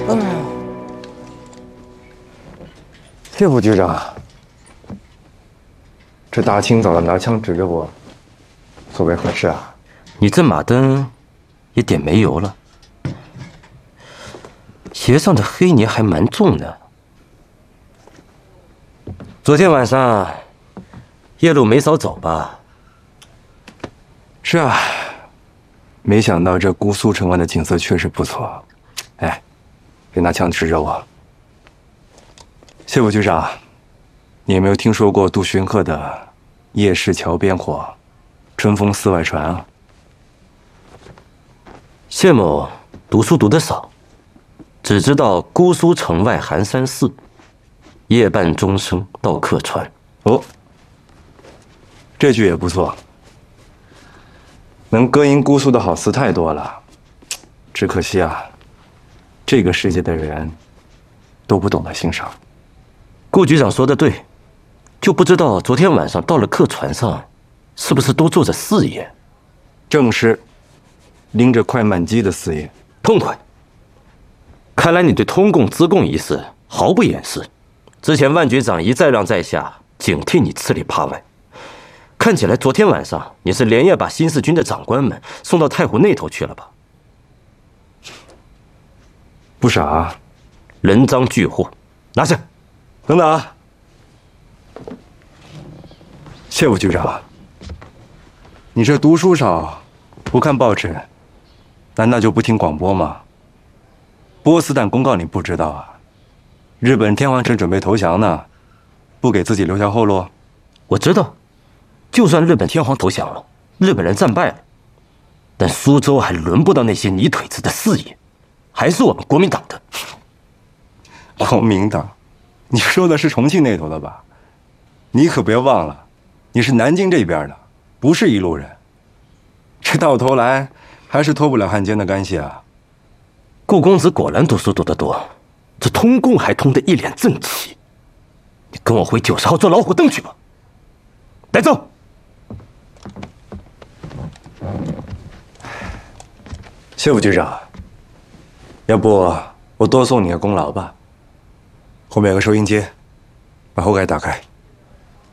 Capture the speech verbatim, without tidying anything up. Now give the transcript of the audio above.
谢副局长，这大清早的拿枪指着我，所为何事啊？ 你这马灯也点没油了，鞋上的黑泥还蛮重的。昨天晚上夜路没少走吧？ 是啊，没想到这姑苏城湾的景色确实不错。哎，别拿枪指着我。谢副局长，你有没有听说过杜荀鹤的“夜市桥边火，春风寺外传”啊？ 谢某读书读得少，只知道姑苏城外寒山寺，夜半钟声到客船。 哦，这句也不错。能歌吟姑苏的好词太多了，只可惜啊，这个世界的人都不懂得欣赏。 顾局长说的对，就不知道昨天晚上到了客船上，是不是都坐着四爷？ 正是，拎着快慢机的四爷。 痛快！看来你对通共资共一事毫不掩饰。之前万局长一再让在下警惕你吃里扒外，看起来昨天晚上你是连夜把新四军的长官们送到太湖那头去了吧？ 不傻啊， 人赃俱获，拿下！ 等等啊，谢副局长，你这读书少，不看报纸，难道就不听广播吗？波斯坦公告你不知道啊？日本天皇城准备投降呢，不给自己留下后路。 我知道，就算日本天皇投降了，日本人战败了，但苏州还轮不到那些泥腿子的四爷，还是我们国民党的。 国民党，你说的是重庆那头的吧？你可别忘了，你是南京这边的，不是一路人。这到头来还是脱不了汉奸的干系啊！ 顾公子果然读书读得多，这通共还通得一脸正气。你跟我回九十号做老虎凳去吧。带走。 谢副局长，要不我多送你个功劳吧？后面有个收音机，把后盖打开。